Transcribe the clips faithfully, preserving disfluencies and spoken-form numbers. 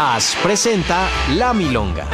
As presenta La Milonga.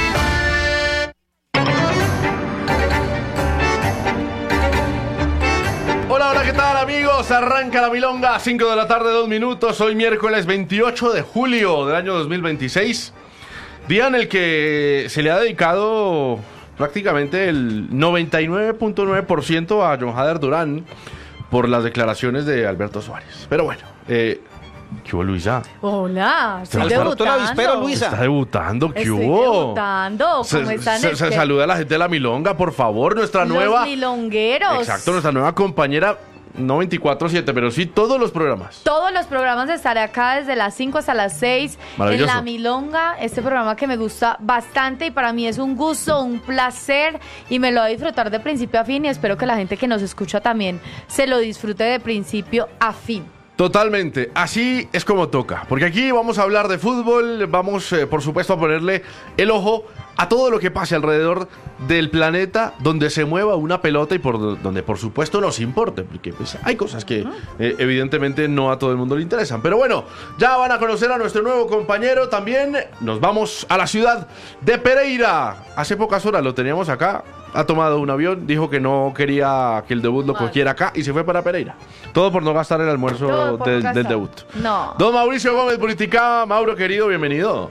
Hola, hola, ¿qué tal, amigos? Arranca La Milonga, cinco de la tarde, dos minutos. Hoy miércoles veintiocho de julio del año dos mil veintiséis. Día en el que se le ha dedicado prácticamente el noventa y nueve punto nueve por ciento a John Hader Durán por las declaraciones de Alberto Suárez. Pero bueno, eh, ¿qué hubo, Luisa? Hola, estoy Está- debutando. la víspera, Luisa. Está debutando, ¿qué Estoy hubo? debutando. ¿Cómo Se, están? se- se Este- saluda a la gente de La Milonga, por favor, nuestra Los nueva... milongueros. Exacto, nuestra nueva compañera, no veinticuatro siete, pero sí todos los programas. Todos los programas estaré acá desde las cinco hasta las seis en Maravilloso. La Milonga, este programa que me gusta bastante y para mí es un gusto, un placer y me lo voy a disfrutar de principio a fin y espero que la gente que nos escucha también se lo disfrute de principio a fin. Totalmente, así es como toca, porque aquí vamos a hablar de fútbol, vamos eh, por supuesto a ponerle el ojo a todo lo que pase alrededor del planeta donde se mueva una pelota y por donde por supuesto nos importe, porque pues, hay cosas que eh, evidentemente no a todo el mundo le interesan. Pero bueno, ya van a conocer a nuestro nuevo compañero también, nos vamos a la ciudad de Pereira. Hace pocas horas lo teníamos acá, ha tomado un avión, dijo que no quería que el debut lo Vale. cogiera acá y se fue para Pereira. Todo por no gastar el almuerzo Todo por del, gastar. del debut. No. Don Mauricio Gómez Politica, Mauro querido, bienvenido.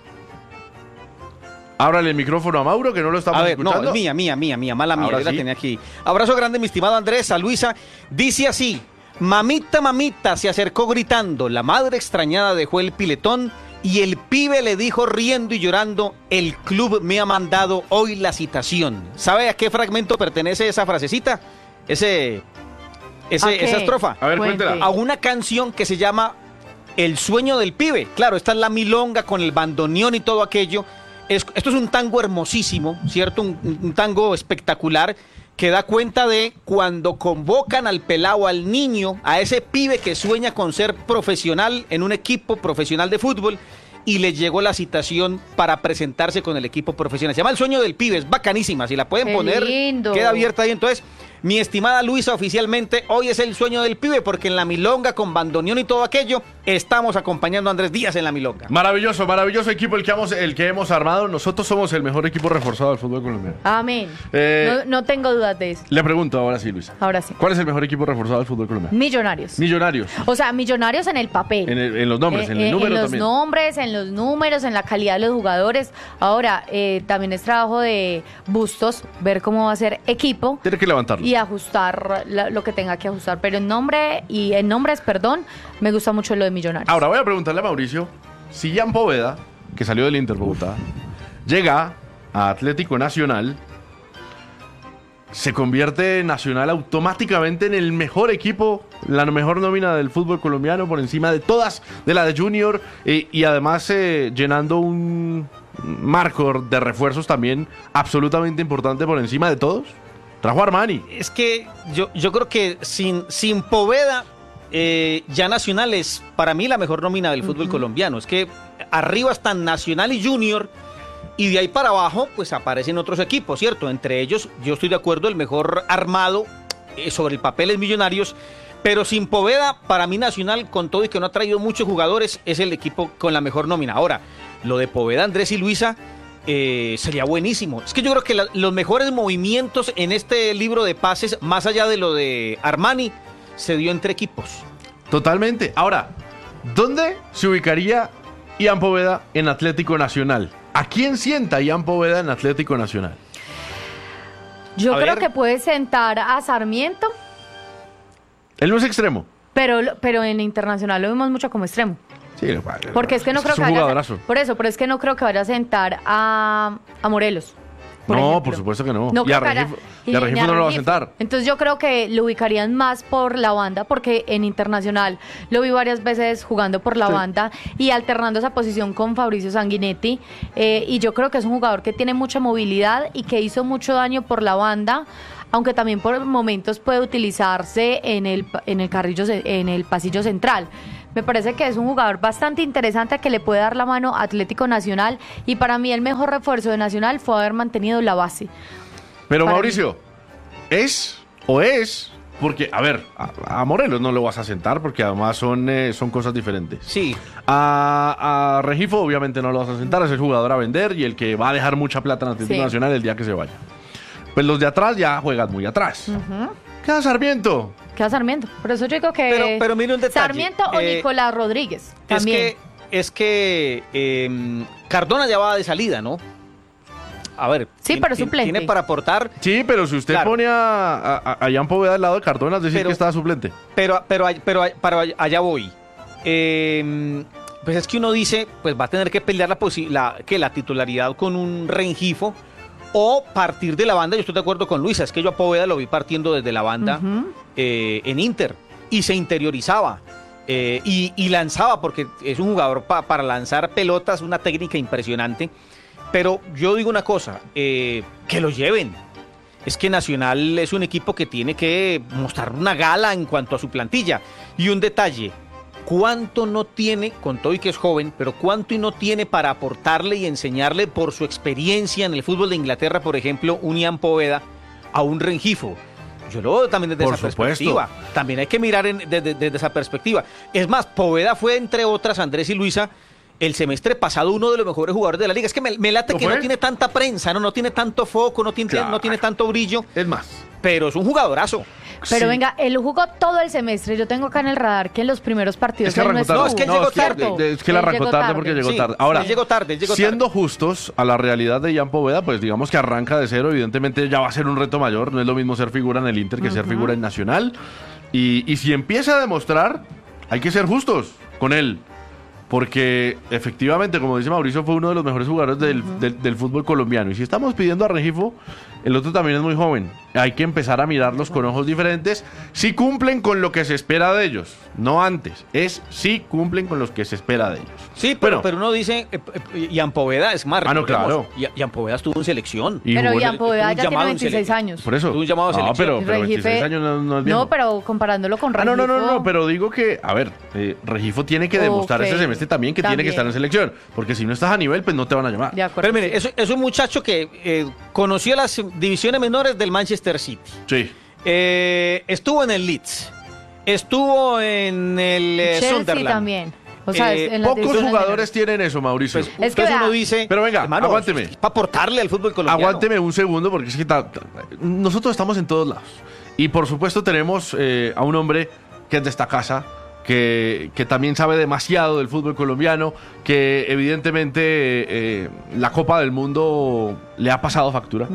Ábrale el micrófono a Mauro, que no lo estamos A ver, escuchando. no, mía, mía, mía, mía, mala mía, Ahora yo la sí. tenía aquí. Abrazo grande, mi estimado Andrés, a Luisa. Dice así: mamita, mamita, se acercó gritando, la madre extrañada dejó el piletón y el pibe le dijo riendo y llorando, el club me ha mandado hoy la citación. ¿Sabe a qué fragmento pertenece esa frasecita? Ese, ese ¿A qué? esa estrofa. A ver, Cuente. cuéntela. A una canción que se llama El sueño del pibe. Claro, esta es la milonga con el bandoneón y todo aquello. Es- esto es un tango hermosísimo, ¿cierto? Un, un tango espectacular que da cuenta de cuando convocan al pelao, al niño, a ese pibe que sueña con ser profesional en un equipo profesional de fútbol y le llegó la citación para presentarse con el equipo profesional. Se llama El sueño del pibe, es bacanísima, si la pueden Qué poner, lindo. queda abierta ahí. Entonces, mi estimada Luisa, oficialmente hoy es el sueño del pibe porque en la milonga con bandoneón y todo aquello estamos acompañando a Andrés Díaz en la milonga. Maravilloso, maravilloso equipo el que, hemos, el que hemos armado. Nosotros somos el mejor equipo reforzado del fútbol colombiano. Amén. Eh, no, no tengo dudas de eso. Le pregunto ahora sí, Luisa. Ahora sí. ¿Cuál es el mejor equipo reforzado del fútbol colombiano? Millonarios. Millonarios. O sea, millonarios en el papel. En, el- en los nombres, Eh, en el eh, número en los también. nombres, en los números, en la calidad de los jugadores. Ahora, eh, también es trabajo de Bustos ver cómo va a ser equipo Tiene que levantarlo. y ajustar la- lo que tenga que ajustar. Pero en nombre y en nombres, perdón, me gusta mucho lo de Millonarios. Ahora voy a preguntarle a Mauricio si Jan Poveda, que salió del Inter Bogotá, llega a Atlético Nacional, se convierte Nacional automáticamente en el mejor equipo, la mejor nómina del fútbol colombiano por encima de todas, de la de Junior, eh, y además eh, llenando un marco de refuerzos también absolutamente importante por encima de todos. Trajo a Armani. Es que yo, yo creo que sin, sin Poveda, eh, ya Nacional es para mí la mejor nómina del fútbol colombiano. Es que arriba están Nacional y Junior y de ahí para abajo pues aparecen otros equipos, ¿cierto? Entre ellos, yo estoy de acuerdo, el mejor armado eh, sobre el papel es Millonarios, pero sin Poveda, para mí Nacional, con todo y que no ha traído muchos jugadores, es el equipo con la mejor nómina. Ahora, lo de Poveda, Andrés y Luisa, eh, sería buenísimo. Es que yo creo que la- los mejores movimientos en este libro de pases, más allá de lo de Armani, se dio entre equipos. Totalmente. Ahora, ¿dónde se ubicaría Ian Poveda en Atlético Nacional? ¿A quién sienta Ian Poveda en Atlético Nacional? Yo a creo ver. que puede sentar a Sarmiento, Él no es extremo. pero, pero en Internacional lo vimos mucho como extremo. Sí, Porque es que no creo es que un vaya jugadorazo. por eso, pero es que no creo que vaya a sentar a, a Morelos. por No, ejemplo. por supuesto que no. No Y a creo que haya- Rengifo- y a Rengifo ni no lo va a Rengifo. sentar. Entonces yo creo que lo ubicarían más por la banda, porque en Internacional lo vi varias veces jugando por la Sí. banda y alternando esa posición con Fabricio Sanguinetti. eh, y yo creo que es un jugador que tiene mucha movilidad y que hizo mucho daño por la banda, aunque también por momentos puede utilizarse en el, pa- en el carrillo, ce- en el pasillo central. Me parece que es un jugador bastante interesante que le puede dar la mano a Atlético Nacional, y para mí el mejor refuerzo de Nacional fue haber mantenido la base. Pero Para Mauricio, ¿es o es porque, a ver, a, a Morelos no lo vas a sentar porque además son, eh, son cosas diferentes. Sí. A, a Regifo obviamente no lo vas a sentar, es el jugador a vender y el que va a dejar mucha plata en Atlético Sí. Nacional el día que se vaya. Pues los de atrás ya juegan muy atrás. Ujú. Queda Sarmiento. Queda Sarmiento. Por eso yo digo que Pero- pero mire un detalle, Sarmiento o eh, Nicolás Rodríguez. Es También. que, es que eh, Cardona ya va de salida, ¿no? A ver. Sí, ti- pero ti- suplente. Tiene para aportar, Sí, pero si usted Claro. pone a, a, a Jan Poveda al lado de Cardona, es decir Pero- que está suplente. pero, pero, pero, pero allá voy. Eh, pues es que uno dice, pues va a tener que pelear la, posi- la, que la titularidad con un Rengifo o partir de la banda. Yo estoy de acuerdo con Luisa, es que yo a Poveda lo vi partiendo desde la banda Ujú. eh, en Inter y se interiorizaba eh, y, y lanzaba, porque es un jugador pa- para lanzar pelotas, una técnica impresionante. Pero yo digo una cosa, eh, que lo lleven. Es que Nacional es un equipo que tiene que mostrar una gala en cuanto a su plantilla. Y un detalle, ¿cuánto no tiene, con todo y que es joven, pero cuánto y no tiene para aportarle y enseñarle por su experiencia en el fútbol de Inglaterra, por ejemplo, un Ian Poveda a un Rengifo? Yo lo veo también desde Por esa supuesto. perspectiva. También hay que mirar en- desde, desde esa perspectiva. Es más, Poveda fue, entre otras, Andrés y Luisa, el semestre pasado uno de los mejores jugadores de la liga. Es que me, me late ¿Lo que fue? no tiene tanta prensa, no, no tiene tanto foco, no tiene, Claro. no tiene tanto brillo, Es más. pero es un jugadorazo. Pero Sí. venga, él jugó todo el semestre. Yo tengo acá en el radar que en los primeros partidos Es que él arrancó no tarde. No, es que él llegó es que- tarde. de- Es que él Él arrancó llegó tarde tarde. porque llegó Sí, tarde. Ahora, él llegó tarde, él llegó siendo tarde. justos a la realidad de Jan Poveda, pues digamos que arranca de cero. Evidentemente ya va a ser un reto mayor. No es lo mismo ser figura en el Inter que ser figura en Nacional. Y, y si empieza a demostrar, hay que ser justos con él. Porque efectivamente, como dice Mauricio, fue uno de los mejores jugadores del, del- del fútbol colombiano. Y si estamos pidiendo a Rengifo, el otro también es muy joven. Hay que empezar a mirarlos con ojos diferentes. Si cumplen con lo que se espera de ellos, no antes. Es si cumplen con lo que se espera de ellos. Sí, pero, Bueno. pero uno dice, eh, eh, Ian Poveda es más. Ah, no, recordemos, claro. Ia- Ian Poveda estuvo en selección. Y Pero jugó en Ian el- Poveda tuvo un ya tiene llamado en veintiséis sele- años. Por eso. Tuvo un llamado a No, selección. pero, pero Regife- veintiséis años no, no es viejo. No, pero comparándolo con Ah, no, no, no, Rengifo- no, pero digo que, a ver, eh, Regifo tiene que demostrar Ok, este semestre también que tiene también. que estar en selección. Porque si no estás a nivel, pues no te van a llamar. De acuerdo. Pero mire, es, es un muchacho que eh, conoció las divisiones menores del Manchester City. Sí. Eh, estuvo en el Leeds. Estuvo en el eh, Chelsea Sunderland. también. O sea, Eh, es- en las Pocos divisiones jugadores menores. tienen eso, Mauricio. Pues, Es que entonces vea- uno dice, Pero venga, hermano, aguánteme. es para aportarle al fútbol colombiano. Aguánteme un segundo porque es que ta- ta- nosotros estamos en todos lados. Y por supuesto tenemos eh, a un hombre que es de esta casa, que, que también sabe demasiado del fútbol colombiano, que evidentemente eh, la Copa del Mundo le ha pasado factura,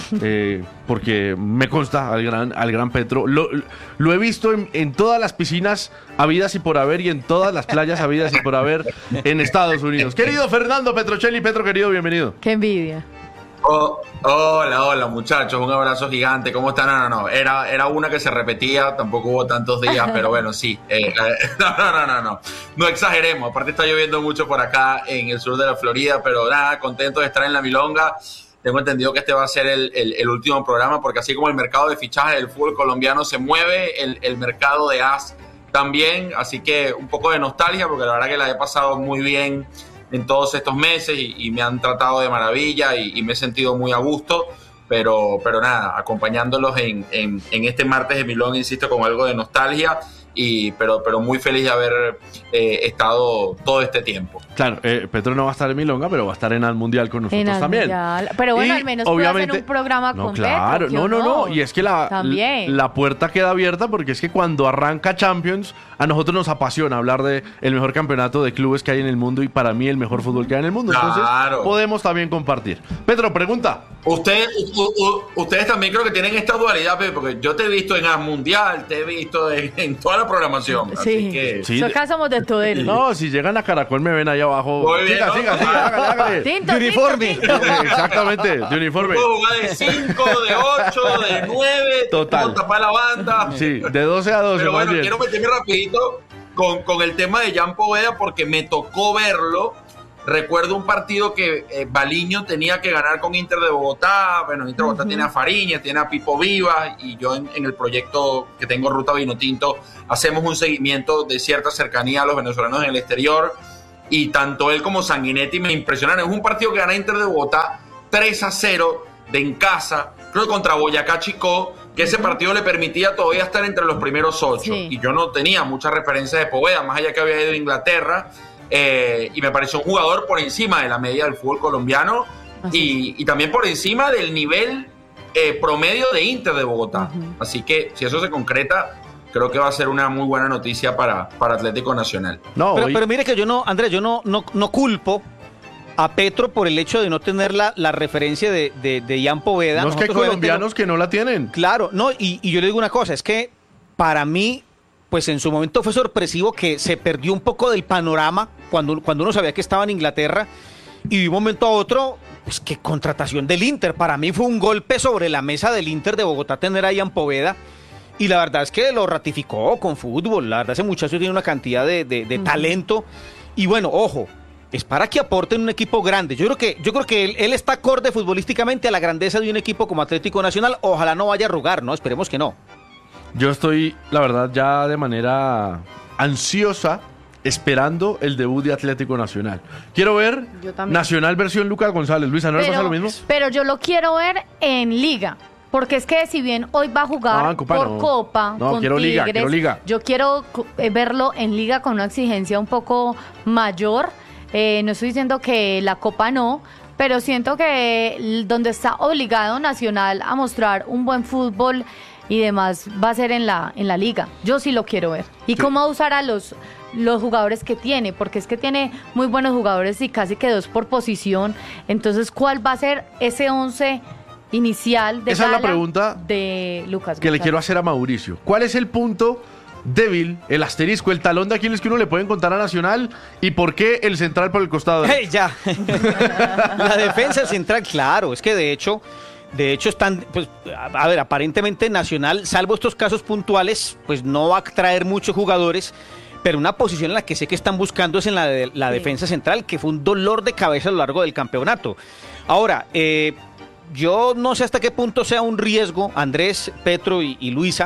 eh, porque me consta al gran, al gran Petro. Lo, lo he visto en, en todas las piscinas habidas y por haber y en todas las playas habidas y por haber en Estados Unidos. Querido Fernando Petrocelli, Petro querido, bienvenido. Qué envidia. Oh, hola, hola muchachos, un abrazo gigante, ¿cómo están? No, no, no, era, era una que se repetía, tampoco hubo tantos días, pero bueno, sí, eh, eh, no, no, no, no, no, no exageremos, aparte está lloviendo mucho por acá en el sur de la Florida, pero nada, contento de estar en la Milonga. Tengo entendido que este va a ser el, el, el último programa, porque así como el mercado de fichajes del fútbol colombiano se mueve, el, el mercado de A S también, así que un poco de nostalgia, porque la verdad que la he pasado muy bien en todos estos meses y, y me han tratado de maravilla y, y me he sentido muy a gusto, pero, pero nada, acompañándolos en, en, en este martes de Milón, insisto, con algo de nostalgia, y, pero, pero muy feliz de haber eh, estado todo este tiempo. Claro, eh, Petro no va a estar en Milonga, pero va a estar en Al Mundial con nosotros En Al también. Mundial. Pero bueno, Y, al menos puede hacer un programa no, con claro, Petro, ¿qué no, no, no. honor? Y es que la, También. la puerta queda abierta porque es que cuando arranca Champions, a nosotros nos apasiona hablar de el mejor campeonato de clubes que hay en el mundo y para mí el mejor fútbol que hay en el mundo. Entonces, Claro. podemos también compartir. Petro, pregunta. Usted, u- u- ustedes también creo que tienen esta dualidad, Pepe, porque yo te he visto en A S Mundial, te he visto en, en toda la programación. Así Sí. que Sí. Acá somos de todo él. No, si llegan a Caracol me ven ahí abajo. Muy bien, siga, ¿no? siga, siga, hágale, hágale. Tinto, De tinto, uniforme. tinto. Exactamente, de uniforme. puedo jugar de cinco, de ocho, de nueve, Total. puedo tapar la banda. Sí, de doce a doce, Pero más bueno, bien. quiero meterme rapidito con, con el tema de Jan Poveda porque me tocó verlo. Recuerdo un partido que eh, Baliño tenía que ganar con Inter de Bogotá. Bueno, Inter de Bogotá tiene a Fariñas, tiene a Pipo Vivas y yo en, en el proyecto que tengo Ruta Vinotinto hacemos un seguimiento de cierta cercanía a los venezolanos en el exterior y tanto él como Sanguinetti me impresionaron. Es un partido que gana Inter de Bogotá tres a cero de en casa, creo que contra Boyacá Chicó, que ese partido le permitía todavía estar entre los primeros ocho. Sí. Y yo no tenía muchas referencias de Poveda, más allá que había ido a Inglaterra, eh, y me pareció un jugador por encima de la media del fútbol colombiano y, y también por encima del nivel eh, promedio de Inter de Bogotá. Uh-huh. Así que si eso se concreta, creo que va a ser una muy buena noticia para, para Atlético Nacional. No, pero, hoy... pero mire que yo no, Andrés, yo no, no, no culpo a Petro por el hecho de no tener la, la referencia de, de, de Ian Poveda. No, es que hay colombianos no, que no la tienen. Claro, no, y, y yo le digo una cosa, es que para mí, pues en su momento fue sorpresivo que se perdió un poco del panorama cuando, cuando uno sabía que estaba en Inglaterra y de un momento a otro, pues qué contratación del Inter. Para mí fue un golpe sobre la mesa del Inter de Bogotá tener a Ian Poveda. Y la verdad es que lo ratificó con fútbol. La verdad, ese muchacho tiene una cantidad de, de, de uh-huh. talento. Y bueno, ojo, es para que aporten un equipo grande. Yo creo que, yo creo que él, él está acorde futbolísticamente a la grandeza de un equipo como Atlético Nacional. Ojalá no vaya a arrugar, ¿no? Esperemos que no. Yo estoy, la verdad, ya de manera ansiosa esperando el debut de Atlético Nacional. Quiero ver Nacional versión Lucas González. Luisa, ¿no le pasa lo mismo? Pero yo lo quiero ver en Liga. Porque es que si bien hoy va a jugar no, Copa, por no. Copa no, con quiero Tigres, liga, quiero liga. Yo quiero verlo en Liga con una exigencia un poco mayor. Eh, no estoy diciendo que la Copa no, pero siento que donde está obligado Nacional a mostrar un buen fútbol y demás va a ser en la en la Liga. Yo sí lo quiero ver. Y sí. Cómo va a usar a los, los jugadores que tiene, porque es que tiene muy buenos jugadores y casi que dos por posición. Entonces, ¿cuál va a ser ese once inicial de Esa es la pregunta de Lucas que González. Le quiero hacer a Mauricio? ¿Cuál es el punto débil, el asterisco, el talón de Aquiles que uno le puede encontrar a Nacional y por qué el central por el costado? Hey, ya. La defensa central, claro, es que de hecho, de hecho están, pues, a ver, aparentemente Nacional, salvo estos casos puntuales, pues no va a traer muchos jugadores. Pero una posición en la que sé que están buscando es en la de la sí. defensa central, que fue un dolor de cabeza a lo largo del campeonato. Ahora, eh. yo no sé hasta qué punto sea un riesgo, Andrés, Petro y, y Luisa,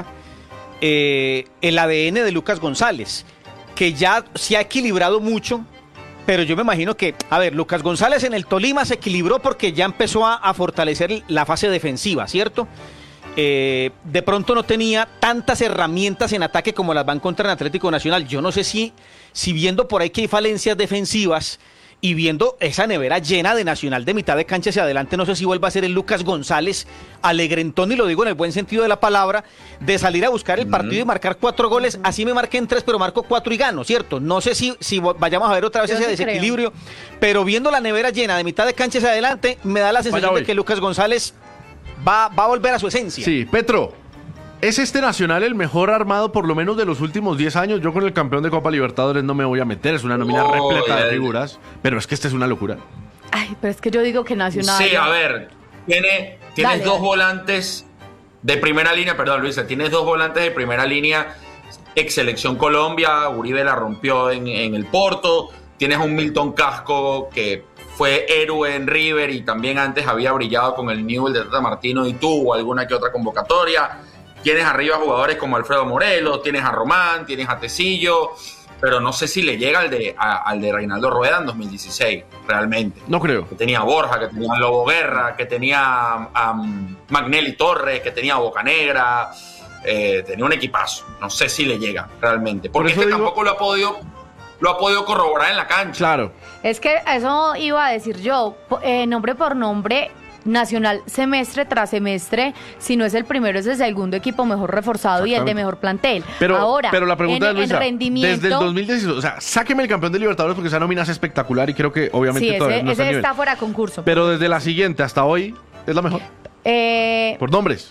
eh, el A D N de Lucas González, que ya se ha equilibrado mucho, pero yo me imagino que, a ver, Lucas González en el Tolima se equilibró porque ya empezó a, a fortalecer la fase defensiva, ¿cierto? Eh, de pronto no tenía tantas herramientas en ataque como las va a encontrar en Atlético Nacional. Yo no sé si, si viendo por ahí que hay falencias defensivas, y viendo esa nevera llena de Nacional de mitad de cancha hacia adelante, no sé si vuelva a ser el Lucas González alegrentón, y lo digo en el buen sentido de la palabra, de salir a buscar el partido mm. y marcar cuatro goles. Así me marqué tres, pero marco cuatro y gano, ¿cierto? No sé si, si vayamos a ver otra vez Yo ese sí desequilibrio, creo. Pero viendo la nevera llena de mitad de cancha hacia adelante, me da la sensación de que Lucas González va, va a volver a su esencia. Sí, Petro. ¿Es este Nacional el mejor armado por lo menos de los últimos diez años? Yo con el campeón de Copa Libertadores no me voy a meter, es una nómina oh, repleta de figuras, pero es que esta es una locura. Ay, pero es que yo digo que Nacional... Sí, a ver, tiene, tienes dale, dos dale. volantes de primera línea, perdón Luisa, tienes dos volantes de primera línea, ex selección Colombia, Uribe la rompió en, en el Porto, tienes un Milton Casco que fue héroe en River y también antes había brillado con el Newell's de Tata Martino y tuvo alguna que otra convocatoria. Tienes arriba jugadores como Alfredo Morelos, tienes a Román, tienes a Tecillo, pero no sé si le llega al de, a, al de Reinaldo Rueda en dos mil dieciséis, realmente. No creo. Que tenía a Borja, que tenía a Lobo Guerra, que tenía a, a Magnelli Torres, que tenía a Bocanegra, eh, tenía un equipazo. No sé si le llega realmente, porque Por es que digo... tampoco lo ha podido... lo ha podido corroborar en la cancha. Claro. Es que eso iba a decir yo, eh, nombre por nombre... Nacional semestre tras semestre, si no es el primero, es el segundo equipo mejor reforzado y el de mejor plantel. Pero, Ahora, pero la pregunta en, es, Luisa, en rendimiento, desde el dos mil dieciséis, o sea, sáqueme el campeón de Libertadores porque esa nómina es espectacular y creo que obviamente sí, todavía ese, no está ese a está fuera de concurso. Pero desde la siguiente hasta hoy, ¿es la mejor? Eh, por nombres.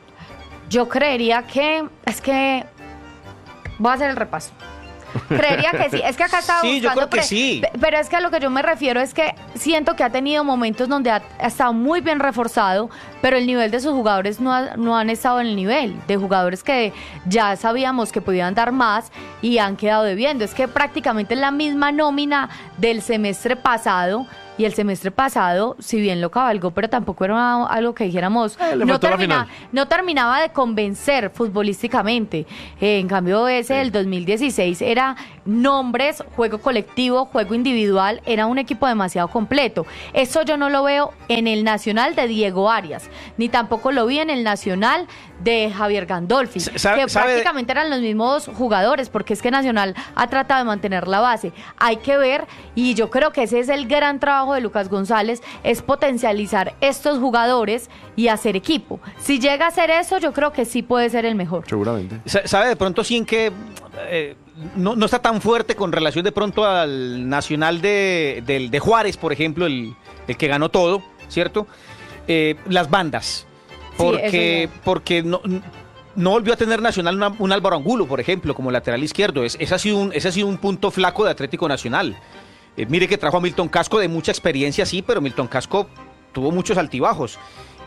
Yo creería que, es que, voy a hacer el repaso. Creería que sí, es que acá estaba sí, buscando, yo creo que pre- sí. pero es que a lo que yo me refiero es que siento que ha tenido momentos donde ha estado muy bien reforzado, pero el nivel de sus jugadores no, ha, no han estado en el nivel de jugadores que ya sabíamos que podían dar más y han quedado debiendo. Es que prácticamente es la misma nómina del semestre pasado y el semestre pasado, si bien lo cabalgó, pero tampoco era algo que dijéramos, Eh, le no, faltó la termina, final. no terminaba de convencer futbolísticamente. Eh, en cambio, ese del dos mil dieciséis era nombres, juego colectivo, juego individual, era un equipo demasiado completo. Eso yo no lo veo en el Nacional de Diego Arias, ni tampoco lo vi en el Nacional de Javier Gandolfi, Sabe- que sabe- prácticamente eran los mismos jugadores, porque es que Nacional ha tratado de mantener la base. Hay que ver, y yo creo que ese es el gran trabajo de Lucas González, es potencializar estos jugadores y hacer equipo. Si llega a hacer eso, yo creo que sí puede ser el mejor. Seguramente. Sa- ¿Sabe de pronto sí en que eh, no, no está tan fuerte con relación de pronto al Nacional de, del- de Juárez, por ejemplo, el, el que ganó todo, ¿cierto? Eh, las bandas. Sí, Porque, eso ya. porque no, no volvió a tener Nacional una- un Álvaro Angulo, por ejemplo, como lateral izquierdo. Es, ese, ha sido un, ese ha sido un punto flaco de Atlético Nacional. Eh, mire que trajo a Milton Casco de mucha experiencia, sí, pero Milton Casco tuvo muchos altibajos.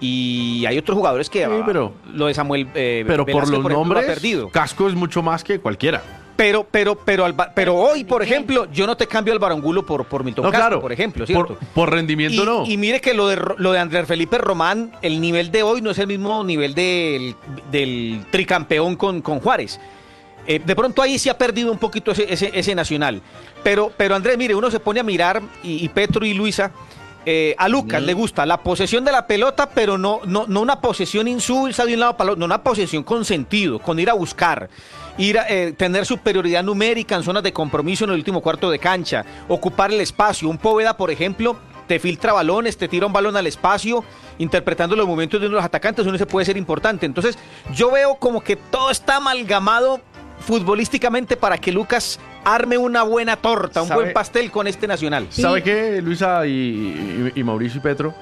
Y hay otros jugadores que Sí, ah, pero- lo de Samuel eh, Pero por Velázquez, los ejemplo, lo ha nombres, perdido. Casco es mucho más que cualquiera. Pero, pero, pero, Alba- pero hoy, por ejemplo, yo no te cambio Álvaro Angulo por, por Milton No, Casco, claro. por ejemplo, ¿cierto? Por, por rendimiento y, no. y mire que lo de, Ro- lo de Andrés Felipe Román, el nivel de hoy no es el mismo nivel del, del tricampeón con, con Juárez. Eh, de pronto ahí se ha perdido un poquito ese, ese, ese Nacional. Pero, pero Andrés, mire, uno se pone a mirar, y, y Petro y Luisa, eh, a Lucas le gusta la posesión de la pelota, pero no, no, no una posesión insulsa de un lado para el otro, no una posesión con sentido, con ir a buscar, ir a eh, tener superioridad numérica en zonas de compromiso en el último cuarto de cancha, ocupar el espacio. Un Poveda, por ejemplo, te filtra balones, te tira un balón al espacio, interpretando los movimientos de uno de los atacantes, uno se puede ser importante. Entonces, yo veo como que todo está amalgamado futbolísticamente para que Lucas arme una buena torta, un ¿Sabe? buen pastel con este Nacional. ¿Sabe qué, Luisa y, y- y Mauricio y Petro?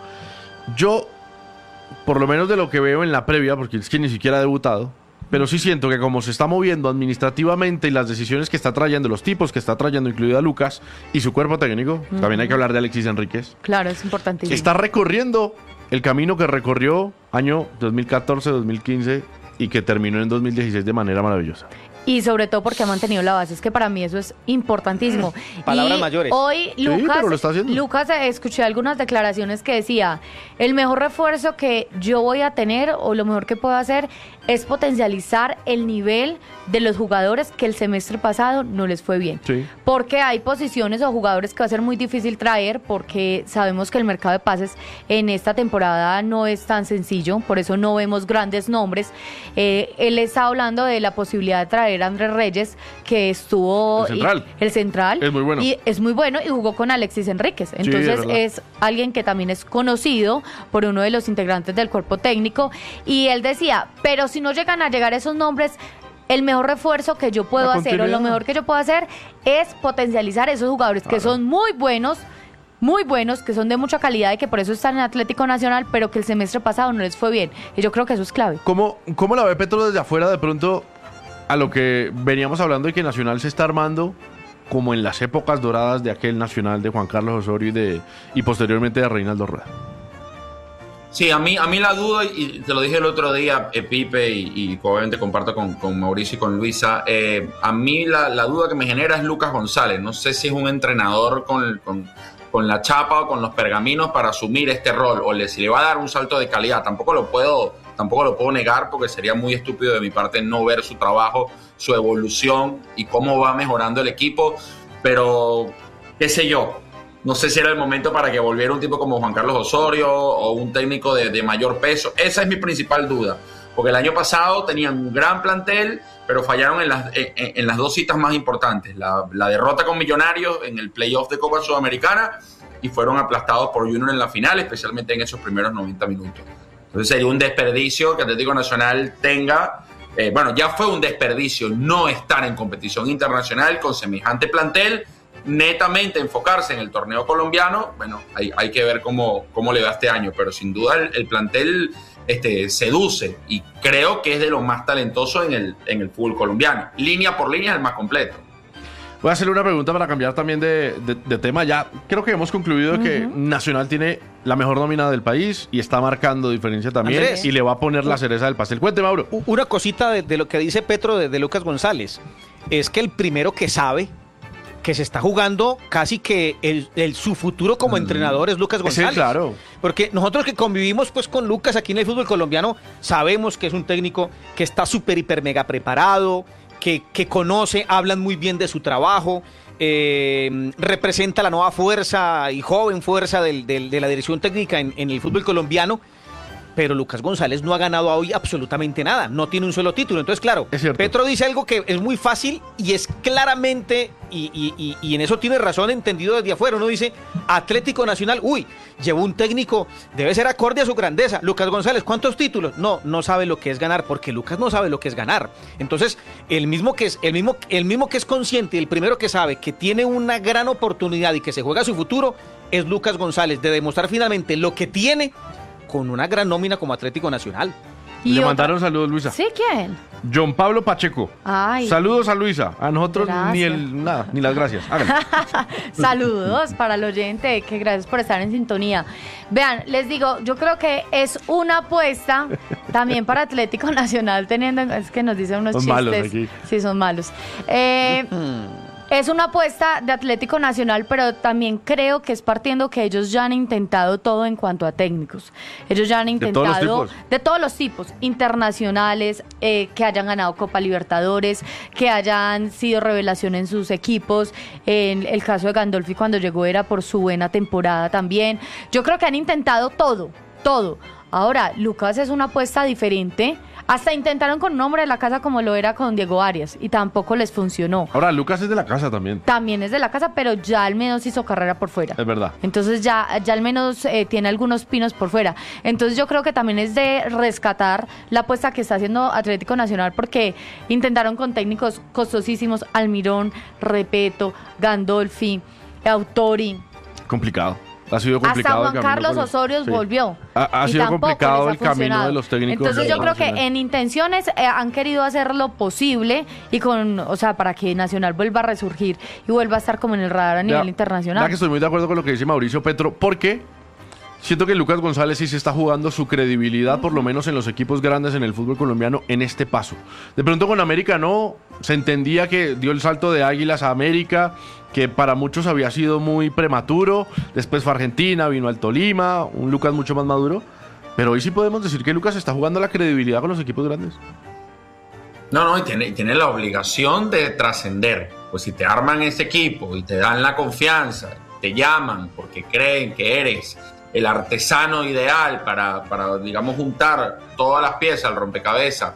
Yo, por lo menos de lo que veo en la previa, porque es que ni siquiera ha debutado, pero sí siento que como se está moviendo administrativamente y las decisiones que está trayendo, los tipos que está trayendo, incluido a Lucas y su cuerpo técnico, también hay que hablar de Alexis Enríquez, Claro, es importantísimo. está recorriendo el camino que recorrió año dos mil catorce, dos mil quince y que terminó en dos mil dieciséis de manera maravillosa. Y sobre todo porque ha mantenido la base. Es que para mí eso es importantísimo. Palabras Y mayores. Hoy Lucas, pero lo está haciendo. Lucas, eh, escuché algunas declaraciones que decía, el mejor refuerzo que yo voy a tener o lo mejor que puedo hacer es potencializar el nivel de los jugadores que el semestre pasado no les fue bien. Sí. Porque hay posiciones o jugadores que va a ser muy difícil traer porque sabemos que el mercado de pases en esta temporada no es tan sencillo, por eso no vemos grandes nombres. Eh, él está hablando de la posibilidad de traer a Andrés Reyes, que estuvo... El central. y- el central. Es muy bueno. Y es muy bueno y jugó con Alexis Enríquez. es Entonces verdad. es alguien que también es conocido por uno de los integrantes del cuerpo técnico. Y él decía, pero si no llegan a llegar esos nombres... El mejor refuerzo que yo puedo La hacer o lo continuidad. mejor que yo puedo hacer es potencializar esos jugadores que Claro. son muy buenos, muy buenos, que son de mucha calidad y que por eso están en Atlético Nacional, pero que el semestre pasado no les fue bien. Y yo creo que eso es clave. ¿Cómo, ¿Cómo la ve Petro desde afuera de pronto a lo que veníamos hablando de que Nacional se está armando como en las épocas doradas de aquel Nacional de Juan Carlos Osorio y, de, y posteriormente de Reinaldo Rueda? Sí, a mí, a mí la duda, y te lo dije el otro día, eh, Pipe, y, y obviamente comparto con, con Mauricio y con Luisa, eh, a mí la, la duda que me genera es Lucas González. No sé si es un entrenador con, con, con la chapa o con los pergaminos para asumir este rol, o le, si le va a dar un salto de calidad. Tampoco lo puedo, tampoco lo puedo negar, porque sería muy estúpido de mi parte no ver su trabajo, su evolución y cómo va mejorando el equipo, pero qué sé yo. No sé si era el momento para que volviera un tipo como Juan Carlos Osorio o un técnico de, de mayor peso. Esa es mi principal duda. Porque el año pasado tenían un gran plantel, pero fallaron en las, en, en las dos citas más importantes. La, la derrota con Millonarios en el playoff de Copa Sudamericana y fueron aplastados por Junior en la final, especialmente en esos primeros noventa minutos. Entonces sería un desperdicio que Atlético Nacional tenga... Eh, bueno, ya fue un desperdicio no estar en competición internacional con semejante plantel, netamente enfocarse en el torneo colombiano. Bueno, hay, hay que ver cómo, cómo le va este año, pero sin duda el, el plantel este, seduce y creo que es de lo más talentoso en el, en el fútbol colombiano. Línea por línea es el más completo. Voy a hacerle una pregunta para cambiar también de, de- de tema. Ya creo que hemos concluido uh-huh. que Nacional tiene la mejor nómina del país y está marcando diferencia también. Andrés. Y le va a poner la cereza del pastel. Cuente, Mauro. Una cosita de, de lo que dice Petro de, de Lucas González es que el primero que sabe que se está jugando casi que el, el, su futuro como entrenador es Lucas González. Sí, claro. Porque nosotros que convivimos pues con Lucas aquí en el fútbol colombiano, sabemos que es un técnico que está súper, hiper, mega preparado, que, que conoce, hablan muy bien de su trabajo, eh, representa la nueva fuerza y joven fuerza del, del, de la dirección técnica en, en el fútbol colombiano. Pero Lucas González no ha ganado hoy absolutamente nada, no tiene un solo título. Entonces, claro, Petro dice algo que es muy fácil y es claramente, y, y, y, y en eso tiene razón, entendido desde afuera. Uno dice, Atlético Nacional, uy, llevó un técnico, debe ser acorde a su grandeza. Lucas González, ¿cuántos títulos? No, no sabe lo que es ganar, porque Lucas no sabe lo que es ganar. Entonces, el mismo que es, el mismo, el mismo que es consciente, el primero que sabe que tiene una gran oportunidad y que se juega su futuro, es Lucas González, de demostrar finalmente lo que tiene con una gran nómina como Atlético Nacional. Le otra... mandaron saludos, Luisa. ¿Sí? ¿Quién? John Pablo Pacheco. Ay. Saludos a Luisa. A nosotros gracias. ni el nada, ni las gracias. Saludos para el oyente, que gracias por estar en sintonía. Vean, les digo, yo creo que es una apuesta también para Atlético Nacional, teniendo en... es que nos dicen unos son chistes. Malos aquí. Sí, son malos. Eh... Es una apuesta de Atlético Nacional, pero también creo que es partiendo que ellos ya han intentado todo en cuanto a técnicos. Ellos ya han intentado de todos los tipos, de todos los tipos internacionales, eh, que hayan ganado Copa Libertadores, que hayan sido revelación en sus equipos. En el caso de Gandolfi, cuando llegó era por su buena temporada también. Yo creo que han intentado todo, todo. Ahora, Lucas es una apuesta diferente. Hasta intentaron con un hombre de la casa como lo era con Diego Arias y tampoco les funcionó. Ahora, Lucas es de la casa también. También es de la casa, pero ya al menos hizo carrera por fuera. Es verdad. Entonces ya, ya al menos eh, tiene algunos pinos por fuera. Entonces yo creo que también es de rescatar la apuesta que está haciendo Atlético Nacional, porque intentaron con técnicos costosísimos, Almirón, Repeto, Gandolfi, Autori. Complicado. Ha sido complicado. Hasta Juan Carlos con... Osorio sí. volvió. Ha, ha sido complicado el camino de los técnicos. Entonces yo creo que en intenciones eh, han querido hacer lo posible y con, o sea, para que Nacional vuelva a resurgir y vuelva a estar como en el radar a nivel ya, internacional. Ya que estoy muy de acuerdo con lo que dice Mauricio Petro, porque siento que Lucas González sí se está jugando su credibilidad, uh-huh. por lo menos en los equipos grandes en el fútbol colombiano, en este paso. De pronto con América no, se entendía que dio el salto de Águilas a América, que para muchos había sido muy prematuro. Después fue a Argentina, vino al Tolima, un Lucas mucho más maduro. Pero hoy sí podemos decir que Lucas está jugando la credibilidad con los equipos grandes. No, no, y tiene, tiene la obligación de trascender. Pues si te arman ese equipo y te dan la confianza, te llaman porque creen que eres el artesano ideal para, para digamos, juntar todas las piezas, el rompecabezas,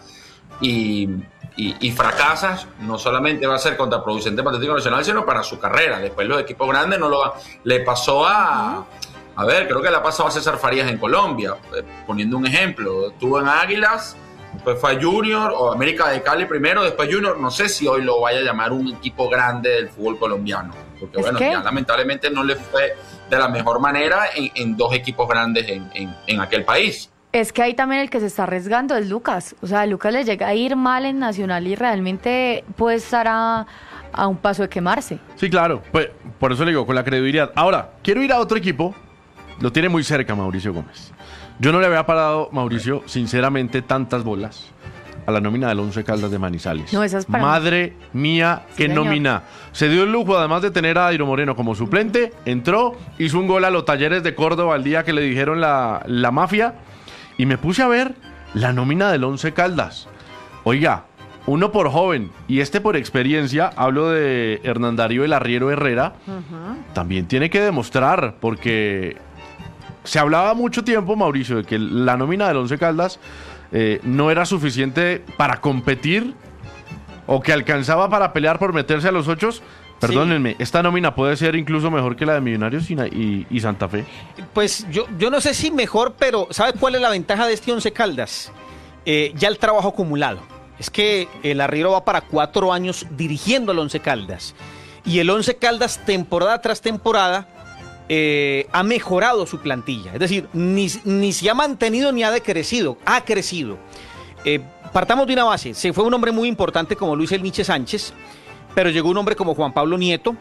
y, y, y fracasas, no solamente va a ser contraproducente para Atlético Nacional, sino para su carrera. Después los equipos grandes no lo van. Le pasó a... A ver, creo que le ha pasado a César Farías en Colombia, eh, poniendo un ejemplo. Estuvo en Águilas, después fue a Junior, o América de Cali primero, después Junior. No sé si hoy lo vaya a llamar un equipo grande del fútbol colombiano, porque bueno, ya lamentablemente no le fue de la mejor manera en, en dos equipos grandes en, en, en aquel país. Es que ahí también el que se está arriesgando es Lucas. O sea, a Lucas le llega a ir mal en Nacional y realmente puede estar a, a un paso de quemarse. Sí, claro. Pues, por eso le digo, con la credibilidad. Ahora, quiero ir a otro equipo. Lo tiene muy cerca Mauricio Gómez. Yo no le había parado, Mauricio, sinceramente, tantas bolas a la nómina del Once Caldas de Manizales. No, esa es para Madre mí. mía, sí, qué señor. nómina. Se dio el lujo, además de tener a Dairo Moreno como suplente, entró, hizo un gol a los Talleres de Córdoba el día que le dijeron la, la mafia, y me puse a ver la nómina del Once Caldas. Oiga, uno por joven y este por experiencia, hablo de Hernán Darío el Arriero Herrera, uh-huh. también tiene que demostrar, porque se hablaba mucho tiempo, Mauricio, de que la nómina del Once Caldas eh, no era suficiente para competir o que alcanzaba para pelear por meterse a los ocho. Perdónenme, sí. Esta nómina puede ser incluso mejor que la de Millonarios y, y, y Santa Fe. Pues yo, yo no sé si mejor, pero ¿sabe cuál es la ventaja de este Once Caldas? Eh, ya el trabajo acumulado. Es que el Arriero va para cuatro años dirigiendo al Once Caldas. Y el Once Caldas, temporada tras temporada, Eh, ha mejorado su plantilla, es decir, ni, ni se ha mantenido ni ha decrecido, ha crecido. Eh, partamos de una base, se fue un hombre muy importante como Luis El Nietzsche Sánchez, pero llegó un hombre como Juan Pablo Nieto.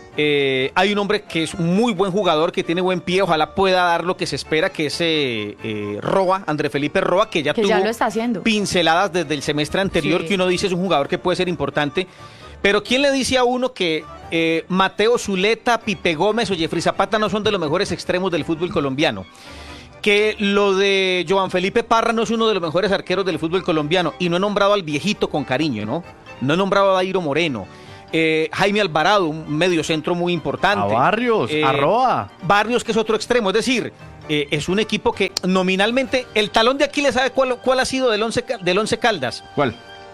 Eh, hay un hombre que es un muy buen jugador, que tiene buen pie, ojalá pueda dar lo que se espera, que es eh, eh, Roa, André Felipe Roa, que ya que tuvo ya lo está haciendo. Pinceladas desde el semestre anterior, sí. Que uno dice es un jugador que puede ser importante. Pero ¿quién le dice a uno que eh, Mateo Zuleta, Pipe Gómez o Jeffrey Zapata no son de los mejores extremos del fútbol colombiano? Que lo de Joan Felipe Parra no es uno de los mejores arqueros del fútbol colombiano, y no he nombrado al viejito con cariño, ¿no? No he nombrado a Dairo Moreno. Eh, Jaime Alvarado, un mediocentro muy importante. A Barrios, Eh, a Roa. Barrios, que es otro extremo. Es decir, eh, es un equipo que nominalmente, el talón de Aquiles, ¿sabe cuál, cuál ha sido del once, del Once Caldas? ¿Cuál?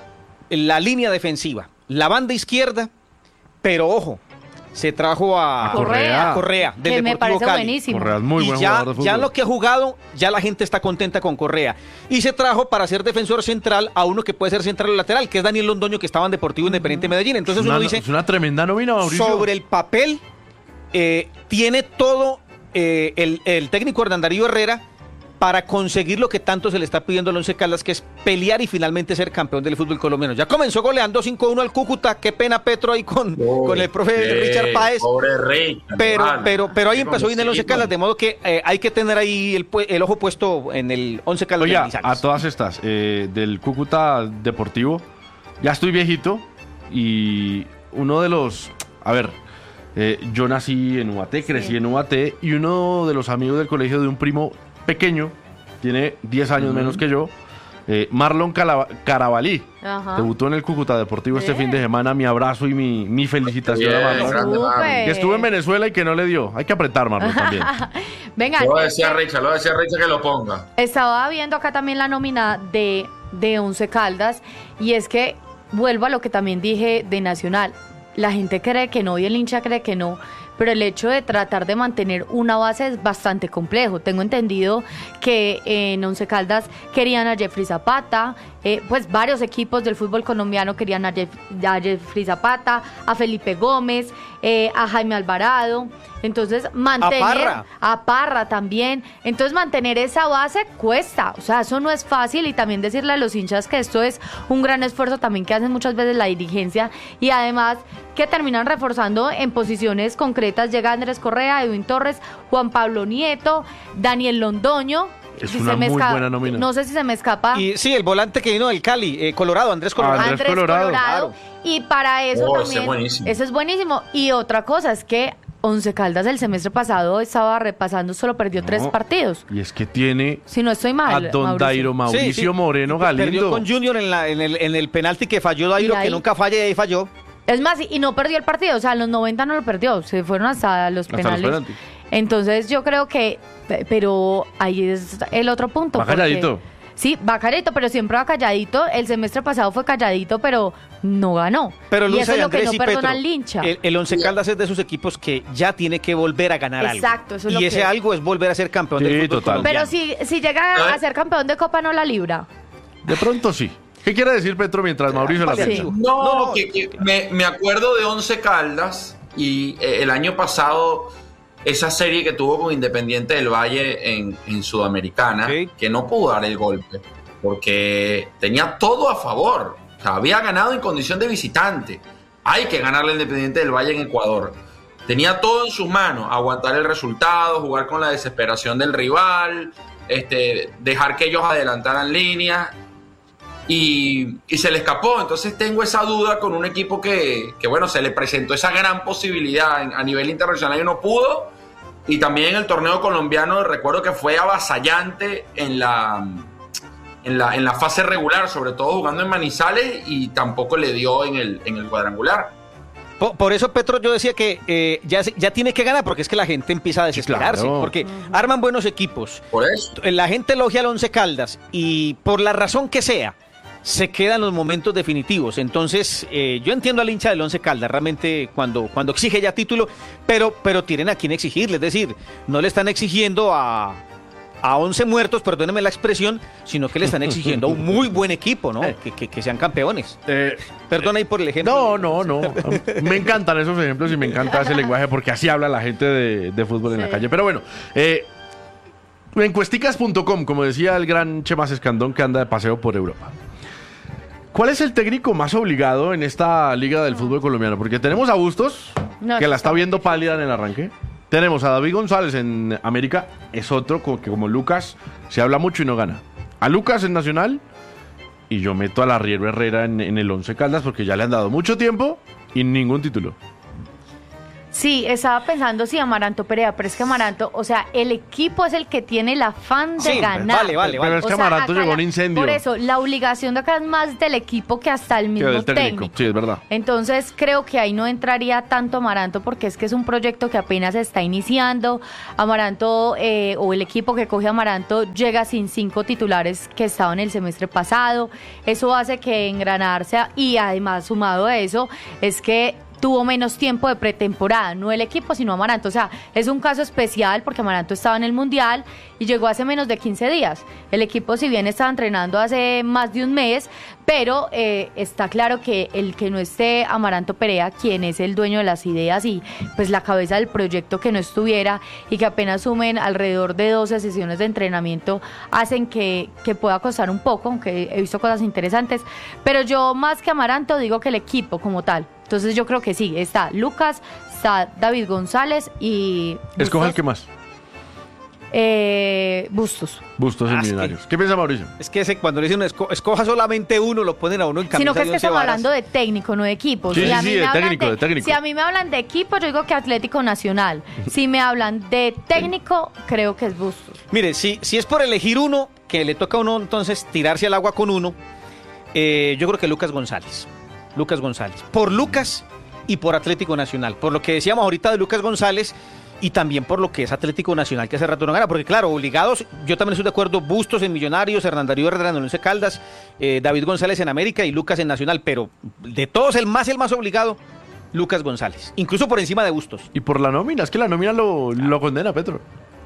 La línea defensiva, la banda izquierda, pero ojo, se trajo a A Correa. a Correa del que me Deportivo parece Cali. buenísimo. Correa es muy y buen ya, jugador de fútbol. ya lo que ha jugado, ya la gente está contenta con Correa. Y se trajo para ser defensor central a uno que puede ser central o lateral, que es Daniel Londoño, que estaba en Deportivo Independiente Medellín. Entonces es, una, uno dice, es una tremenda nómina, Mauricio. sobre el papel, eh, tiene todo eh, el, el técnico Hernán Darío Herrera para conseguir lo que tanto se le está pidiendo al Once Caldas, que es pelear y finalmente ser campeón del fútbol colombiano. Ya comenzó goleando cinco uno al Cúcuta, qué pena Petro ahí con, Oh, con el profe bien, Richard Páez. Pobre Rey. Pero, hermano. pero, pero ahí Qué empezó bien el Once homicida. Caldas, de modo que eh, hay que tener ahí el, pu- el ojo puesto en el Once Caldas. Oye, de a Manizales. todas estas, eh, del Cúcuta Deportivo, ya estoy viejito y uno de los, a ver, eh, yo nací en U A T, crecí Sí. en U A T, y uno de los amigos del colegio de un primo pequeño, tiene diez años menos que yo, eh, Marlon Cala- Carabalí, Ajá. debutó en el Cúcuta Deportivo este Bien. fin de semana. Mi abrazo y mi, mi felicitación Bien, a Marlon. grande, Marlon. Súper. Que estuvo en Venezuela y que no le dio. Hay que apretar, Marlon, también. Venga, Lo es decía que Richard, lo decía Richard que lo ponga. estaba viendo acá también la nómina de, de Once Caldas, y es que vuelvo a lo que también dije de Nacional. La gente cree que no y el hincha cree que no, pero el hecho de tratar de mantener una base es bastante complejo. Tengo entendido que en Once Caldas querían a Jeffrey Zapata, eh, pues varios equipos del fútbol colombiano querían a, Jeff- a Jeffrey Zapata, a Felipe Gómez, eh, a Jaime Alvarado. Entonces, mantener Parra. a Parra también. Entonces, mantener esa base cuesta. O sea, eso no es fácil. Y también decirle a los hinchas que esto es un gran esfuerzo también que hacen muchas veces la dirigencia. Y además que terminan reforzando en posiciones concretas. Llega Andrés Correa, Edwin Torres, Juan Pablo Nieto, Daniel Londoño. Es Si una se me muy esca- buena nómina. No sé si se me escapa. Y sí, el volante que vino del Cali, eh, Colorado, Andrés Colorado. Andrés Andrés Colorado, Colorado. Y para eso Oh, ese también. es buenísimo. Ese es buenísimo. Y otra cosa es que Once Caldas el semestre pasado estaba repasando, solo perdió No. tres partidos. Y es que tiene Si no estoy a mal. Don Mauricio. Dairo Mauricio Sí, sí. Moreno Perdió Galindo. con Junior en, la, en, el, en el penalti que falló Dairo, Y ahí- que nunca falla, y ahí falló. Es más, y no perdió el partido, o sea, a los noventa no lo perdió, se fueron hasta los Hasta los penales. penaltis. Entonces yo creo que, pe- pero ahí es el otro punto. Va porque- calladito. Sí, va calladito, pero siempre va calladito. El semestre pasado fue calladito, pero no ganó. Pero y Luisa eso es y lo que Andrés no y perdona Petro, al hincha. El, el Once Caldas es de esos equipos que ya tiene que volver a ganar algo. Exacto, eso es y lo ese que- algo es volver a ser campeón Sí, del fútbol total. colombiano. Pero si, si llega a ser campeón de Copa, no la libra. De pronto sí. ¿Qué quiere decir Petro mientras Mauricio la Vale, piensa? Sí. No, No, no. que, que me, me acuerdo de Once Caldas y eh, el año pasado esa serie que tuvo con Independiente del Valle en, en Sudamericana, Sí. que no pudo dar el golpe porque tenía todo a favor. O sea, había ganado en condición de visitante. Hay que ganarle al Independiente del Valle en Ecuador. Tenía todo en sus manos, aguantar el resultado, jugar con la desesperación del rival, este, dejar que ellos adelantaran líneas. Y, y se le escapó. Entonces tengo esa duda con un equipo que, que bueno, se le presentó esa gran posibilidad en- a nivel internacional y no pudo. Y también en el torneo colombiano recuerdo que fue avasallante en la, en la, en la fase regular, sobre todo jugando en Manizales, y tampoco le dio en el, en el cuadrangular. Por, por eso, Petro, yo decía que eh, ya, se- ya tiene que ganar, porque es que la gente empieza a desesperarse. claro. Porque arman buenos equipos. Por eso. La gente elogia al Once Caldas y por la razón que sea, se quedan los momentos definitivos. Entonces, eh, yo entiendo al hincha del Once Caldas realmente cuando, cuando exige ya título, pero, pero tienen a quien exigirle. Es decir, no le están exigiendo a, a once muertos, perdónenme la expresión, sino que le están exigiendo a un muy buen equipo, ¿no? Que, que- que sean campeones. Eh, Perdona ahí por el ejemplo. no, no, no. Me encantan esos ejemplos y me encanta ese lenguaje porque así habla la gente de, de fútbol en la Sí. calle. Pero bueno, eh, encuesticas punto com, como decía el gran Chema Escandón que anda de paseo por Europa. ¿Cuál es el técnico más obligado en esta liga del fútbol colombiano? Porque tenemos a Bustos, No, que la está está viendo pálida en el arranque. Tenemos a David González en América, es otro co- que como Lucas se habla mucho y no gana. A Lucas en Nacional y yo meto a la Arriero Herrera en, en el Once Caldas porque ya le han dado mucho tiempo y ningún título. Sí, estaba pensando sí, Amaranto Perea, pero es que Amaranto, o sea, el equipo es el que tiene el afán de Sí, ganar. vale, vale, Pero vale. es que O sea, Amaranto acá llegó la- un incendio. Por eso, la obligación de acá es más del equipo que hasta el Que mismo del técnico. técnico. Sí, es verdad. Entonces creo que ahí no entraría tanto Amaranto porque es que es un proyecto que apenas está iniciando. Amaranto eh, o el equipo que coge Amaranto llega sin cinco titulares que estaban el semestre pasado. Eso hace que engranarse y además sumado a eso es que tuvo menos tiempo de pretemporada, no el equipo, sino Amaranto. O sea, es un caso especial porque Amaranto estaba en el Mundial y llegó hace menos de quince días. El equipo, si bien estaba entrenando hace más de un mes, pero eh, está claro que el que no esté Amaranto Perea, quien es el dueño de las ideas y pues la cabeza del proyecto, que no estuviera y que apenas sumen alrededor de doce sesiones de entrenamiento, hacen que, que pueda costar un poco, aunque he visto cosas interesantes. Pero yo más que Amaranto digo que el equipo como tal. Entonces yo creo que sí, está Lucas, está David González y... Escoja el Bustos. que más. Eh, Bustos. Bustos en Ah, es que- Millonarios. ¿Qué piensa Mauricio? Es que ese, cuando le dicen esco- escoja solamente uno, lo ponen a uno en camisa Sino que es de que once estamos varas. hablando de técnico, no de equipo. Sí, sí, a sí, mí de me hablan técnico, de técnico. Si a mí me hablan de equipo, yo digo que Atlético Nacional. Si me hablan de técnico, creo que es Bustos. Mire, si, si es por elegir uno, que le toca a uno entonces tirarse al agua con uno, eh, yo creo que Lucas González. Lucas González. Por Lucas y por Atlético Nacional. Por lo que decíamos ahorita de Lucas González y también por lo que es Atlético Nacional, que hace rato no gana. Porque claro, obligados, yo también estoy de acuerdo, Bustos en Millonarios, Hernán Darío Herrera en Once Caldas, eh, David González en América y Lucas en Nacional. Pero de todos, el más, el más obligado, Lucas González. Incluso por encima de Bustos. Y por la nómina, es que la nómina lo, lo condena, Petro.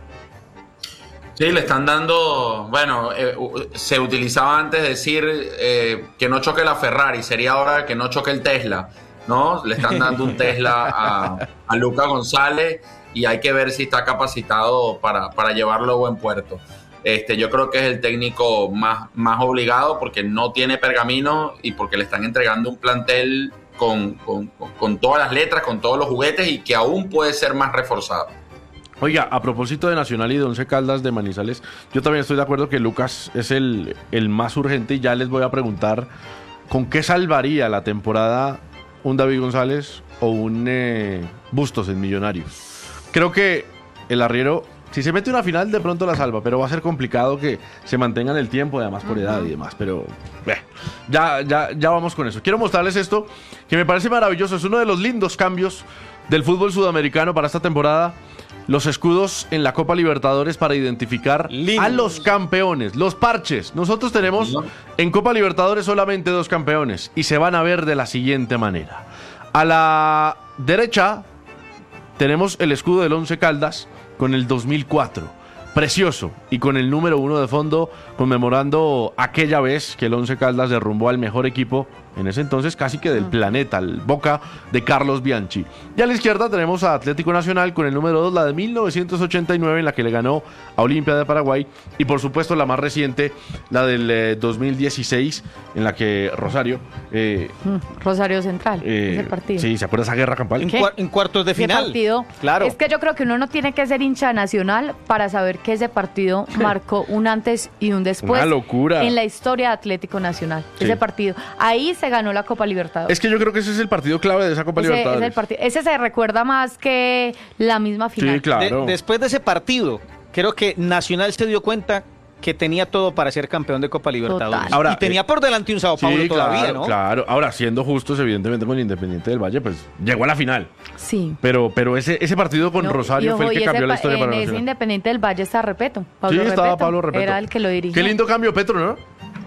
Sí, le están dando, bueno, eh, u- se utilizaba antes decir eh, que no choque la Ferrari, sería ahora que no choque el Tesla, ¿no? Le están dando un Tesla a, a Lucas González y hay que ver si está capacitado para, para llevarlo a buen puerto. Este, yo creo que es el técnico más, más obligado porque no tiene pergamino y porque le están entregando un plantel con, con, con, con todas las letras, con todos los juguetes y que aún puede ser más reforzado. Oiga, a propósito de Nacional y de Once Caldas de Manizales, yo también estoy de acuerdo que Lucas es el, el más urgente y ya les voy a preguntar con qué salvaría la temporada un David González o un eh, Bustos en Millonarios. Creo que el arriero, si se mete una final, de pronto la salva, pero va a ser complicado que se mantengan el tiempo, además por edad y demás, pero eh, ya, ya, ya vamos con eso. Quiero mostrarles esto, que me parece maravilloso, es uno de los lindos cambios del fútbol sudamericano para esta temporada. Los escudos en la Copa Libertadores para identificar Lindos. a los campeones, los parches. Nosotros tenemos en Copa Libertadores solamente dos campeones y se van a ver de la siguiente manera. A la derecha tenemos el escudo del Once Caldas con el dos mil cuatro. Precioso y con el número uno de fondo conmemorando aquella vez que el Once Caldas derrumbó al mejor equipo en ese entonces casi que del planeta, el Boca de Carlos Bianchi. Y a la izquierda tenemos a Atlético Nacional con el número dos, la de mil novecientos ochenta y nueve en la que le ganó a Olimpia de Paraguay y por supuesto la más reciente, la del eh, dos mil dieciséis en la que Rosario eh, Mm, Rosario Central, eh, ese partido. sí, ¿se acuerda esa guerra campal? En, ¿Qué? cua- en cuartos de Ese final. partido, Claro. es que yo creo que uno no tiene que ser hincha nacional para saber que ese partido marcó un antes y un después Una locura. en la historia de Atlético Nacional. Sí. Ese partido, ahí se ganó la Copa Libertadores. Es que yo creo que ese es el partido clave de esa Copa ese, Libertadores. es el partido, ese se recuerda más que la misma final. Sí, claro. De- después de ese partido, creo que Nacional se dio cuenta que tenía todo para ser campeón de Copa Libertadores. Total. Ahora, y tenía eh, por delante un Sao Paulo Sí, todavía, claro, ¿no? claro. Ahora, siendo justos, evidentemente, con Independiente del Valle, pues llegó a la final. Sí. Pero, pero ese, ese partido con No, Rosario y fue el ojo, que y cambió ese la pa- historia en para ese Nacional. Independiente del Valle está Repeto. Sí, Pablo estaba Repeto, Pablo Repeto. Era el que lo dirigía. Qué lindo cambio, Petro, ¿no?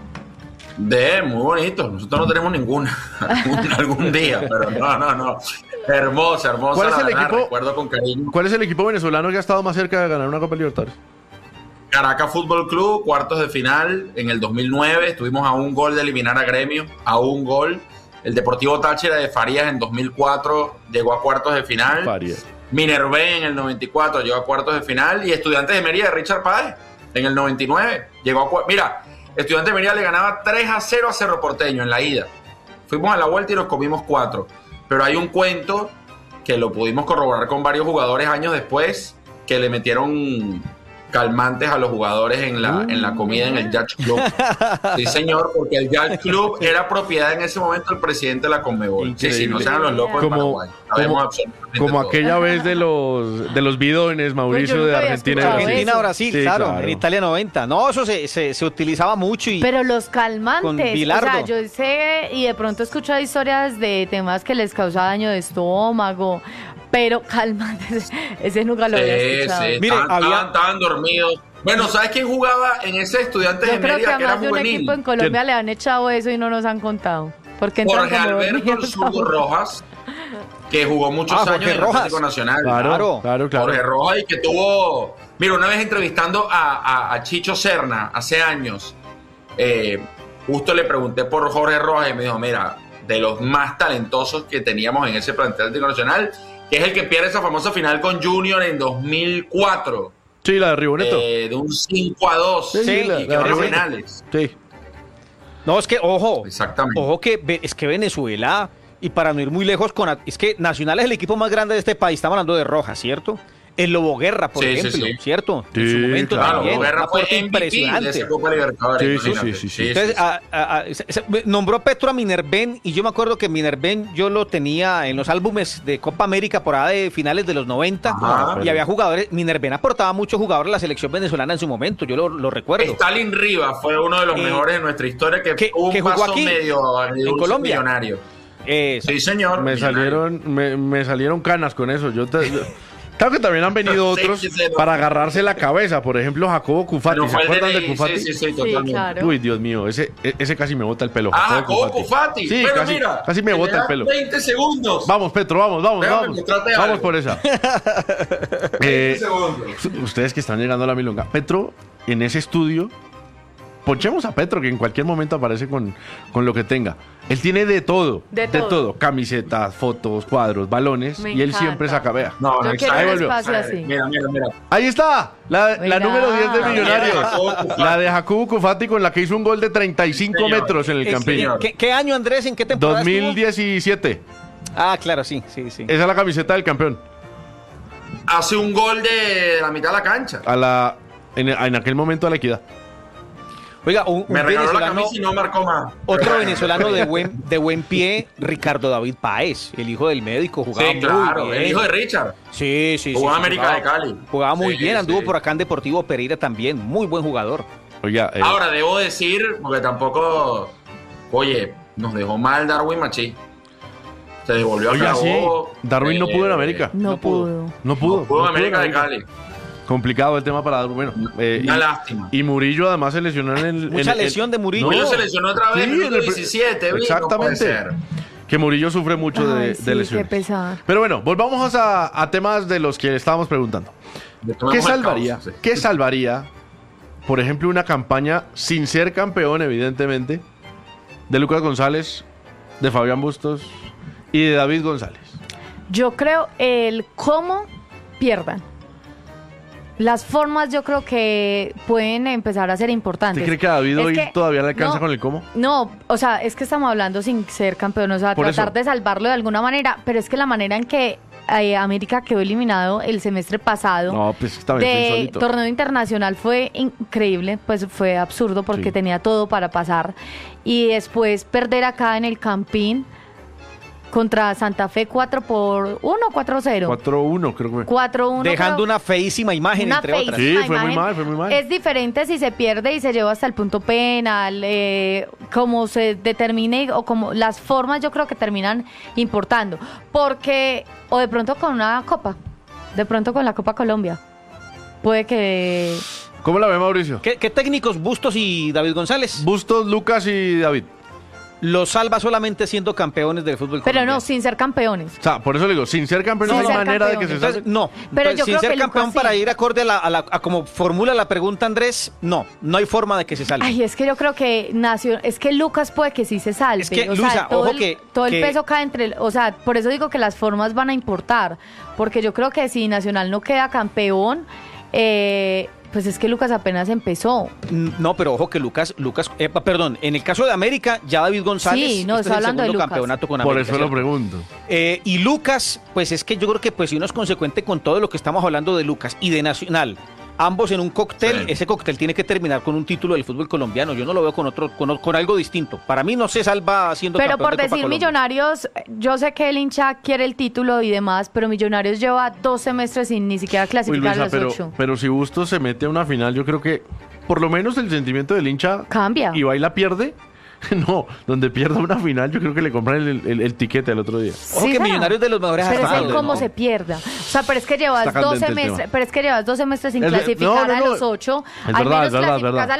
De, muy bonito. Nosotros no tenemos ninguna algún, algún día, pero no, no, no. Hermosa, hermosa. ¿Cuál es la el verdad, equipo? Recuerdo con cariño. ¿Cuál es el equipo venezolano que ha estado más cerca de ganar una Copa Libertadores? Caracas Fútbol Club, cuartos de final en el dos mil nueve. Estuvimos a un gol de eliminar a Gremio, a un gol. El Deportivo Táchira de Farías en dos mil cuatro llegó a cuartos de final. Farías. Minervé en el noventa y cuatro llegó a cuartos de final. Y Estudiantes de Mérida de Richard Páez en el noventa y nueve llegó a cuartos. Mira, Estudiantes de Mérida le ganaba tres a cero a Cerro Porteño en la ida. Fuimos a la vuelta y nos comimos cuatro. Pero hay un cuento que lo pudimos corroborar con varios jugadores años después que le metieron calmantes a los jugadores en la, en la comida en el Yacht Club. Sí, señor, porque el Yacht Club era propiedad en ese momento del presidente de la Conmebol. Sí, sí, no sean los locos de Como, Paraguay. Sabemos como, absolutamente como todo. aquella vez de los de los bidones, Mauricio, Pues yo de nunca había Argentina. y escuchado Brasil. Argentina, eso. Brasil, Sí, claro, claro. en Italia noventa. No, eso se, se, se utilizaba mucho y Pero los Con calmantes, o Bilardo. sea, yo sé y de pronto he escuchado historias de temas que les causa daño de estómago, pero calmantes, ese nunca lo había Sí, escuchado. sí, Mire, estaban, había- estaban- estaban dormidos. Bueno, ¿sabes quién jugaba en ese Estudiantes Yo de creo que Mérida a que era más de un juvenil? equipo en Colombia ¿Quién? le han echado eso y no nos han contado. Porque entran Jorge como Alberto el dormidos. Zurdo Rojas, que jugó muchos Ah, Jorge años en el Rojas. Atlético Nacional. Claro, Claro. claro, claro. Jorge Rojas y que tuvo... Mira, una vez entrevistando a, a- a Chicho Serna hace años, eh, justo le pregunté por Jorge Rojas y me dijo, mira, de los más talentosos que teníamos en ese plantel Atlético Nacional, que es el que pierde esa famosa final con Junior en dos mil cuatro, Sí, la de Riboneto. eh, de un cinco a dos, Sí, y la- que la va a Riboneto. finales. Sí. no, es que, ojo, Exactamente. ojo que ve- es que Venezuela, y para no ir muy lejos, con a- es que Nacional es el equipo más grande de este país, estamos hablando de Rojas, ¿cierto? El Lobo Guerra, por Sí, sí, ejemplo, sí. ¿cierto? en Sí, su momento claro. también, Guerra un fue aporte M V P de impresionante. esa Copa Libertadores. Sí, sí, imagínate. sí, sí, sí. Entonces, a- a- a- se- se- nombró Petro a Minerven y yo me acuerdo que Minerven yo lo tenía en los álbumes de Copa América por ahí de finales de los noventa Ajá. y había jugadores, Minerven aportaba muchos jugadores a la selección venezolana en su momento, yo lo, lo recuerdo. Stalin Rivas fue uno de los Eh, mejores de nuestra historia que, que- tuvo un que jugó paso aquí, medio agridulce en Colombia. millonario. Eso. Sí, señor. Me millonario. salieron, me, me salieron canas con eso. Yo te- yo- claro que también han venido Sí, otros sí, sí, no. para agarrarse la cabeza. Por ejemplo, Jacobo Cufati. Pero ¿Se fue el acuerdan D N de I, Cufati? Sí, sí, sí, Sí, totalmente. claro. Uy, Dios mío, ese, e- ese casi me bota el pelo. Ah, Jacobo Cufati. Sí, bueno, casi, mira, casi me te bota el das pelo. veinte segundos. Vamos, Petro, vamos, vamos, Déjame vamos. mostrarte Vamos algo. por esa. veinte Eh, segundos. ustedes que están llegando a la milonga. Petro, en ese estudio, ponchemos a Petro, que en cualquier momento aparece con, con lo que tenga. Él tiene de todo. De todo. Camisetas, fotos, cuadros, balones. Me y él encanta. siempre saca, vea. No, Yo no, quiero ahí un volvió. espacio así. Mira, mira, mira. Ahí está, la, la Mira. número diez de Mira, Millonarios. Jacobo Cufati. La de Jacobo Cufati con la que hizo un gol de treinta y cinco Señor. metros en el Es- Campín. señor. ¿Qué, qué año, Andrés? ¿En qué temporada dos mil estuvo? diecisiete. Ah, claro, sí, sí, sí. Esa es la camiseta del campeón. Hace un gol de la mitad de la cancha. A la, en, en aquel momento a la equidad. Oiga, un, un Me regaló la venezolano, camisa y no marcó más. otro venezolano de buen, de buen pie, Ricardo David Páez, el hijo del médico, jugaba Sí, claro. muy bien. El hijo de Richard. Sí, sí, sí. Jugó en sí, América jugaba- de Cali. Jugaba muy Sí, bien, anduvo sí. por acá en Deportivo Pereira también, muy buen jugador. Oiga, eh, Ahora, debo decir, porque tampoco. Oye, nos dejó mal Darwin Machí. Se devolvió a oiga, sí. Carabobo. Darwin no Eh, pudo en América. No, No pudo. pudo. No pudo. No pudo en no América de en Cali. Complicado el tema para Darwin. Bueno, eh, Una y- lástima. Y Murillo además se lesionó en el. Mucha en- en- lesión de Murillo. Murillo se lesionó otra vez Sí, en el en el pre- diecisiete. vi, no puede Exactamente. ser. Que Murillo sufre mucho de, Ay, de sí, qué lesiones. pesar. Pero bueno, volvamos a, a temas de los que estábamos preguntando. Le tomamos ¿Qué el salvaría? cauce, sí. ¿Qué salvaría, por ejemplo, una campaña sin ser campeón, evidentemente, de Lucas González, de Fabián Bustos y de David González? Yo creo el cómo pierdan. Las formas yo creo que pueden empezar a ser importantes. ¿Usted cree que a David Es hoy que- todavía le alcanza no, con el cómo? No, o sea, es que estamos hablando sin ser campeón, o sea, Por tratar eso. de salvarlo de alguna manera, pero es que la manera en que eh, América quedó eliminado el semestre pasado No, pues también fue de insólito. torneo internacional fue increíble, pues fue absurdo porque Sí. tenía todo para pasar y después perder acá en el Campín contra Santa Fe cuatro por uno, cuatro cero. cuatro uno, creo que fue. cuatro uno. Dejando creo. una feísima imagen, Una entre otras. Sí, feísima fue muy imagen. mal, fue muy mal. Es diferente si se pierde y se lleva hasta el punto penal, eh, como se determine o como las formas yo creo que terminan importando. Porque, o de pronto con una copa, de pronto con la Copa Colombia, puede que... ¿Cómo la ve Mauricio? ¿Qué, qué técnicos, Bustos y David González? Bustos, Lucas y David. Los salva solamente siendo campeones del fútbol Pero colombiano. no, sin ser campeones. O sea, por eso le digo, sin ser campeón Sin no hay ser manera de que se campeones. salve. Entonces, no. Pero Entonces, yo sin creo ser que campeón Lucas sí. para ir acorde a la, a la- a como formula la pregunta Andrés, no, no hay forma de que se salve. Ay, es que yo creo que nació, es que Lucas puede que sí se salve. Es que, o sea, Luisa, todo ojo el, que- todo el que- peso cae entre, o sea, por eso digo que las formas van a importar, porque yo creo que si Nacional no queda campeón, eh, pues es que Lucas apenas empezó. No, pero ojo que Lucas, Lucas, eh, perdón, en el caso de América, ya David González Sí, no, este estoy es el hablando de segundo Lucas. campeonato con Por América. eso lo ¿cierto? pregunto. Eh, y Lucas, pues es que yo creo que pues si uno es consecuente con todo lo que estamos hablando de Lucas y de Nacional, ambos en un cóctel, Sí. ese cóctel tiene que terminar con un título del fútbol colombiano. Yo no lo veo con otro, con, con algo distinto. Para mí no se salva siendo Pero campeón por de Copa decir Colombia. Millonarios, yo sé que el hincha quiere el título y demás, pero Millonarios lleva dos semestres sin ni siquiera Uy, clasificar Luisa, los pero, ocho. pero si Bustos se mete a una final, yo creo que por lo menos el sentimiento del hincha Cambia. y va y la pierde. No, donde pierda una final, yo creo que le compran el, el, el tiquete al otro día. Ojo que será. Millonarios de los mejores Pero es armados, el cómo ¿no? se pierda. O sea, pero es que llevas Está dos candente el semestres, tema. pero es que llevas dos semestres sin Es de- clasificar no, no, a no. los ocho. Es Al verdad, menos es verdad, es clasificas verdad. a